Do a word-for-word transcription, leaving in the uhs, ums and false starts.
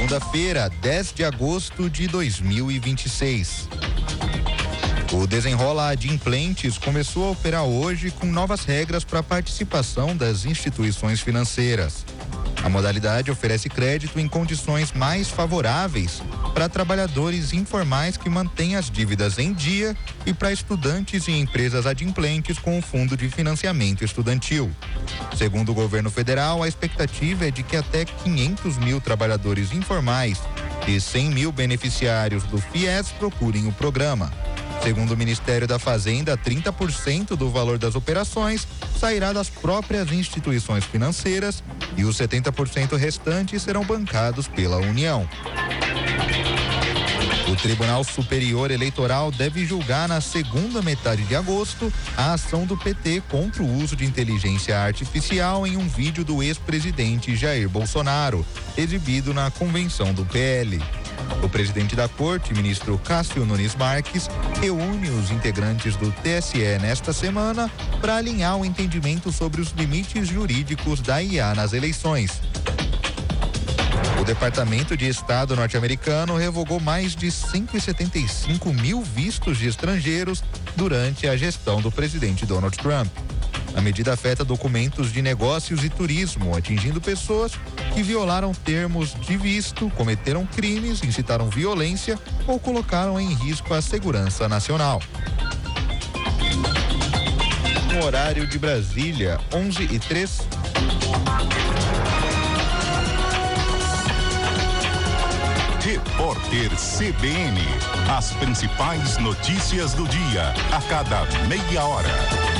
segunda-feira, dez de agosto de dois mil e vinte e seis. O Desenrola Adimplentes começou a operar hoje com novas regras para a participação das instituições financeiras. A modalidade oferece crédito em condições mais favoráveis para trabalhadores informais que mantêm as dívidas em dia e para estudantes e empresas adimplentes com o Fundo de Financiamento Estudantil. Segundo o governo federal, a expectativa é de que até quinhentos mil trabalhadores informais e cem mil beneficiários do FIES procurem o programa. Segundo o Ministério da Fazenda, trinta por cento do valor das operações sairá das próprias instituições financeiras e os setenta por cento restantes serão bancados pela União. O Tribunal Superior Eleitoral deve julgar na segunda metade de agosto a ação do P T contra o uso de inteligência artificial em um vídeo do ex-presidente Jair Bolsonaro, exibido na convenção do P L. O presidente da corte, ministro Cássio Nunes Marques, reúne os integrantes do T S E nesta semana para alinhar o entendimento sobre os limites jurídicos da I A nas eleições. O Departamento de Estado norte-americano revogou mais de cento e setenta e cinco mil vistos de estrangeiros durante a gestão do presidente Donald Trump. A medida afeta documentos de negócios e turismo, atingindo pessoas que violaram termos de visto, cometeram crimes, incitaram violência ou colocaram em risco a segurança nacional. No horário de Brasília, onze e três. Repórter C B N. As principais notícias do dia, a cada meia hora.